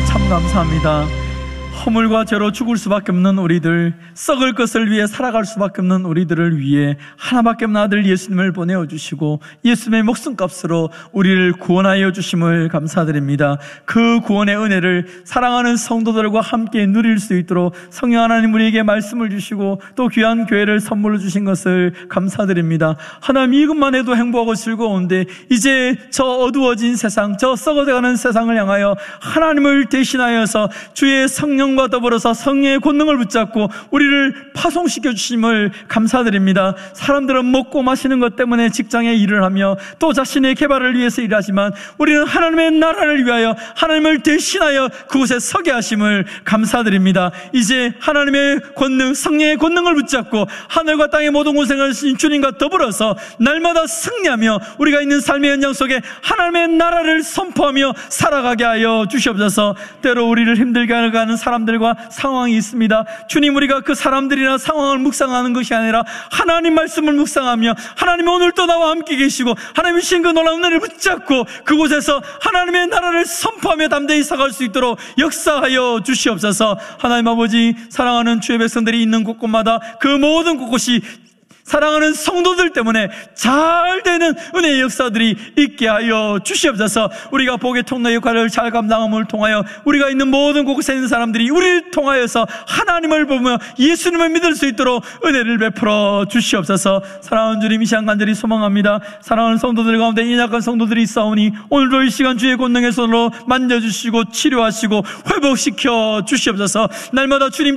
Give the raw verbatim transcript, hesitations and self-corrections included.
참 감사합니다. 허물과 죄로 죽을 수밖에 없는 우리들, 썩을 것을 위해 살아갈 수밖에 없는 우리들을 위해 하나밖에 없는 아들 예수님을 보내어 주시고 예수님의 목숨값으로 우리를 구원하여 주심을 감사드립니다. 그 구원의 은혜를 사랑하는 성도들과 함께 누릴 수 있도록 성령 하나님 우리에게 말씀을 주시고 또 귀한 교회를 선물로 주신 것을 감사드립니다. 하나님, 이것만 해도 행복하고 즐거운데 이제 저 어두워진 세상, 저 썩어져가는 세상을 향하여 하나님을 대신하여서 주의 성령 과 더불어서 성령의 권능을 붙잡고 우리를 파송시켜 주심을 감사드립니다. 사람들은 먹고 마시는 것 때문에 직장에 일을 하며 또 자신의 개발을 위해서 일하지만 우리는 하나님의 나라를 위하여 하나님을 대신하여 그곳에 서게 하심을 감사드립니다. 이제 하나님의 권능, 성령의 권능을 붙잡고 하늘과 땅의 모든 곳을 하신 주님과 더불어서 날마다 승리하며 우리가 있는 삶의 현장 속에 하나님의 나라를 선포하며 살아가게 하여 주시옵소서. 때로 우리를 힘들게 하는 사람 들과 상황이 있습니다. 주님, 우리가 그 사람들이나 상황을 묵상하는 것이 아니라 하나님 말씀을 묵상하며 하나님 오늘도 나와 함께 계시고 하나님이 주신 그 놀라운 은혜를 붙잡고 그곳에서 하나님의 나라를 선포하며 담대히 살아갈 수 있도록 역사하여 주시옵소서. 하나님 아버지, 사랑하는 주의 백성들이 있는 곳곳마다 그 모든 곳곳이 사랑하는 성도들 때문에 잘 되는 은혜의 역사들이 있게 하여 주시옵소서. 우리가 복의 통로 역할을 잘 감당함을 통하여 우리가 있는 모든 곳에 있는 사람들이 우리를 통하여서 하나님을 보며 예수님을 믿을 수 있도록 은혜를 베풀어 주시옵소서. 사랑하는 주님, 이 시간 간절히 소망합니다. 사랑하는 성도들 가운데 연약한 성도들이 있사오니 오늘도 이 시간 주의 권능의 손으로 만져주시고 치료하시고 회복시켜 주시옵소서. 날마다 주님